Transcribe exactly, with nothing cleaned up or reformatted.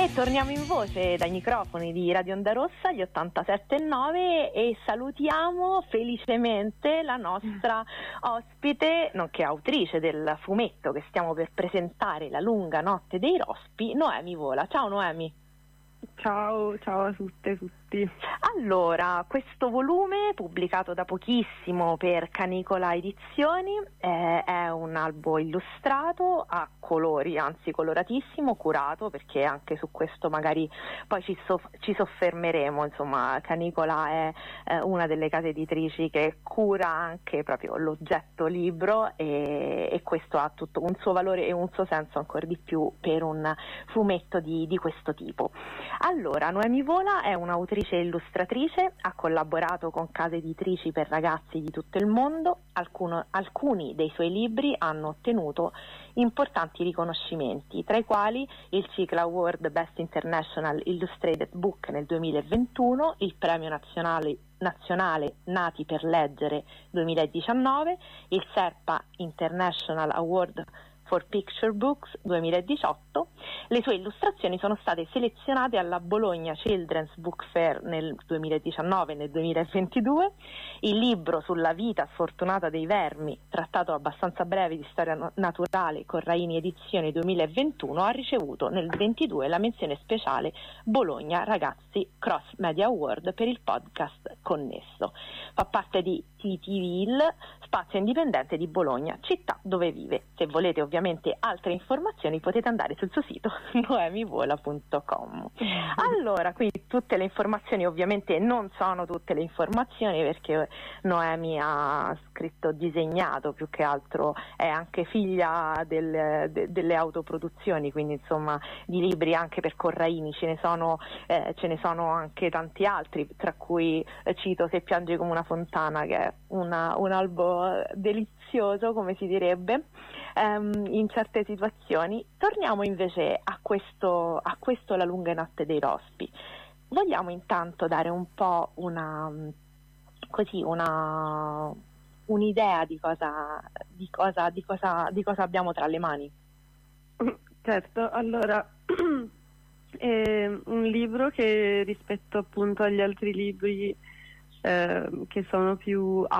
E torniamo in voce dai microfoni di Radio Onda Rossa, gli ottantasette e nove, e salutiamo felicemente la nostra ospite, nonché autrice del fumetto che stiamo per presentare, La lunga notte dei rospi, Noemi Vola. Ciao Noemi. Ciao, ciao a tutte e tutti. Allora, questo volume, pubblicato da pochissimo per Canicola Edizioni, eh, è un albo illustrato a colori, anzi coloratissimo, curato, perché anche su questo magari poi ci, soff- ci soffermeremo. Insomma, Canicola è eh, una delle case editrici che cura anche proprio l'oggetto libro, e, e questo ha tutto un suo valore e un suo senso ancora di più per un fumetto di, di questo tipo. Allora, Noemi Vola è un'autrice e illustratrice, ha collaborato con case editrici per ragazzi di tutto il mondo. Alcuno, alcuni dei suoi libri hanno ottenuto importanti riconoscimenti, tra i quali il Cicla Award Best International Illustrated Book nel duemilaventuno, il Premio Nazionale, nazionale Nati per Leggere duemiladiciannove, il Serpa International Award for Picture Books duemiladiciotto. Le sue illustrazioni sono state selezionate alla Bologna Children's Book Fair nel duemiladiciannove e nel duemilaventidue. Il libro sulla vita sfortunata dei vermi, trattato abbastanza breve di storia naturale, con Raini Edizioni duemilaventuno, ha ricevuto nel ventidue la menzione speciale Bologna Ragazzi Cross Media Award per il podcast connesso. Fa parte di T T Ville, spazio indipendente di Bologna, città dove vive. Se volete ovviamente altre informazioni potete andare sul suo sito noemi vola punto com. Allora, qui tutte le informazioni, ovviamente non sono tutte le informazioni, perché Noemi ha scritto, disegnato, più che altro è anche figlia del, de, delle autoproduzioni, quindi insomma di libri anche per Corraini ce ne sono, eh, ce ne sono anche tanti altri, tra cui eh, cito Se piange come una fontana, che è una, un albo delizioso, come si direbbe, ehm, in certe situazioni. Torniamo invece a questo, a questo La lunga notte dei rospi. Vogliamo intanto dare un po' una così una un'idea di cosa di cosa di cosa di cosa abbiamo tra le mani? Certo, allora è un libro che, rispetto appunto agli altri libri eh, che sono più